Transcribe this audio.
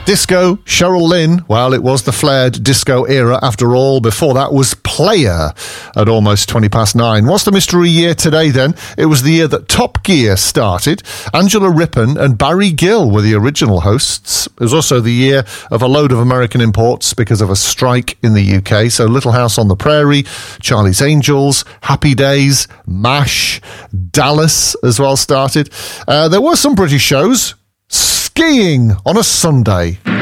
Disco, Cheryl Lynn. Well, it was the flared disco era after all. Before that was Player at almost 9:20. What's the mystery year today then? It was the year that Top Gear started. Angela Rippon and Barry Gill were the original hosts. It was also the year of a load of American imports because of a strike in the UK. So Little House on the Prairie, Charlie's Angels, Happy Days, MASH, Dallas as well started. There were some British shows. Skiing on a Sunday.